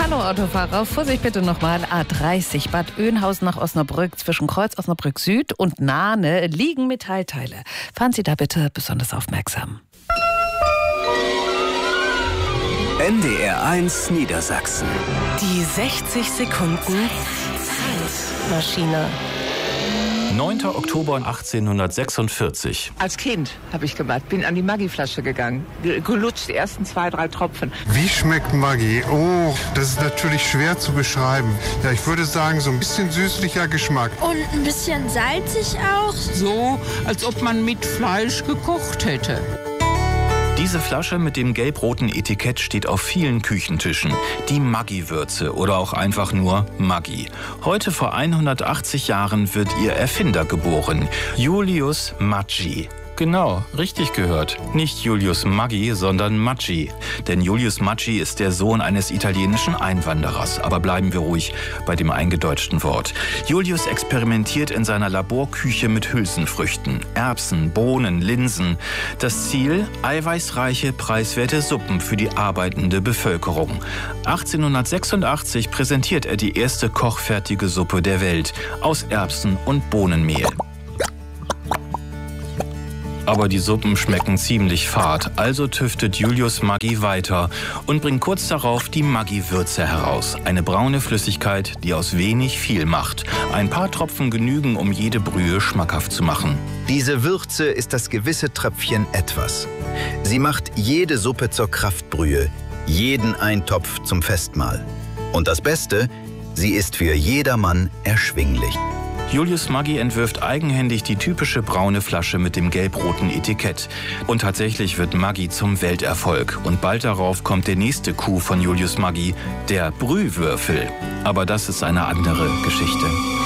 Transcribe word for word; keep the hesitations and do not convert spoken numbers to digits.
Hallo Autofahrer, Vorsicht bitte nochmal. A dreißig Bad Oeynhausen nach Osnabrück. Zwischen Kreuz Osnabrück Süd und Nahne liegen Metallteile. Fahren Sie da bitte besonders aufmerksam. N D R eins Niedersachsen. Die sechzig Sekunden Zeitmaschine. neunter Oktober achtzehnhundertsechsundvierzig. Als Kind habe ich gemacht, bin an die Maggi-Flasche gegangen, gelutscht, die ersten zwei, drei Tropfen. Wie schmeckt Maggi? Oh, das ist natürlich schwer zu beschreiben. Ja, ich würde sagen, so ein bisschen süßlicher Geschmack. Und ein bisschen salzig auch. So, als ob man mit Fleisch gekocht hätte. Diese Flasche mit dem gelb-roten Etikett steht auf vielen Küchentischen. Die Maggi-Würze oder auch einfach nur Maggi. Heute vor hundertachtzig Jahren wird ihr Erfinder geboren, Julius Maggi. Genau, richtig gehört. Nicht Julius Maggi, sondern Maggi. Denn Julius Maggi ist der Sohn eines italienischen Einwanderers. Aber bleiben wir ruhig bei dem eingedeutschten Wort. Julius experimentiert in seiner Laborküche mit Hülsenfrüchten, Erbsen, Bohnen, Linsen. Das Ziel? Eiweißreiche, preiswerte Suppen für die arbeitende Bevölkerung. achtzehnhundertsechsundachtzig präsentiert er die erste kochfertige Suppe der Welt aus Erbsen und Bohnenmehl. Aber die Suppen schmecken ziemlich fad, also tüftet Julius Maggi weiter und bringt kurz darauf die Maggi-Würze heraus. Eine braune Flüssigkeit, die aus wenig viel macht. Ein paar Tropfen genügen, um jede Brühe schmackhaft zu machen. Diese Würze ist das gewisse Tröpfchen etwas. Sie macht jede Suppe zur Kraftbrühe, jeden Eintopf zum Festmahl. Und das Beste, sie ist für jedermann erschwinglich. Julius Maggi entwirft eigenhändig die typische braune Flasche mit dem gelb-roten Etikett. Und tatsächlich wird Maggi zum Welterfolg. Und bald darauf kommt der nächste Coup von Julius Maggi, der Brühwürfel. Aber das ist eine andere Geschichte.